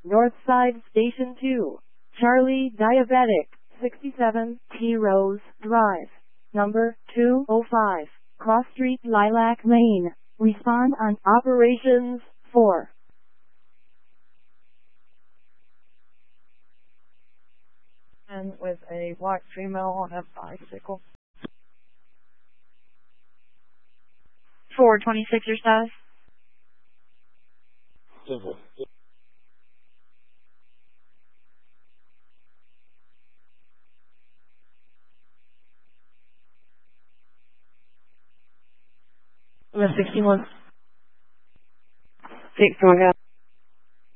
Northside Station 2, Charlie Diabetic, 67 T. Rose Drive, number 205, Cross Street, Lilac Lane. Respond on Operations 4. And with a white female on a bicycle. 426 your status. Simple. I'm at 61. 61,